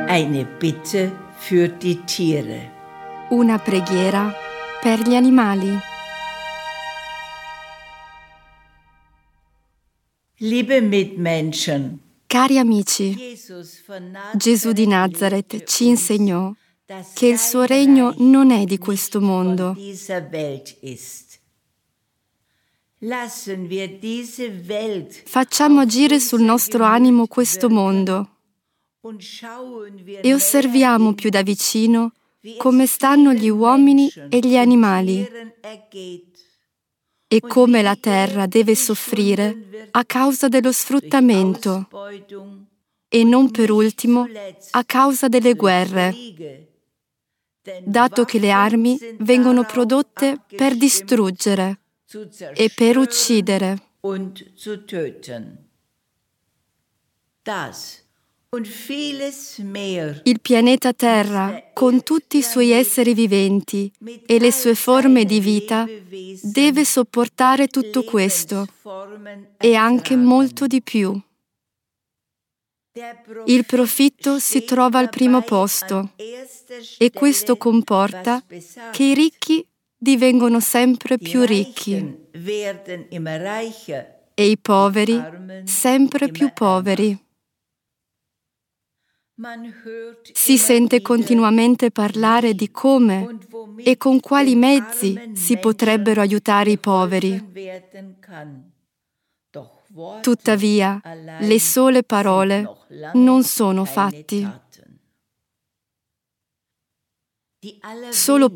Eine Bitte für die Tiere. Una preghiera per gli animali. Liebe Mitmenschen, Cari amici, Gesù di Nazareth ci insegnò che il suo regno non è di questo mondo. Facciamo agire sul nostro animo questo mondo e osserviamo più da vicino come stanno gli uomini e gli animali e come la terra deve soffrire a causa dello sfruttamento e non per ultimo a causa delle guerre, dato che le armi vengono prodotte per distruggere e per uccidere. Il pianeta Terra, con tutti i suoi esseri viventi e le sue forme di vita, deve sopportare tutto questo e anche molto di più. Il profitto si trova al primo posto e questo comporta che i ricchi divengono sempre più ricchi e i poveri sempre più poveri. Si sente continuamente parlare di come e con quali mezzi si potrebbero aiutare i poveri. Tuttavia, le sole parole non sono fatti. Solo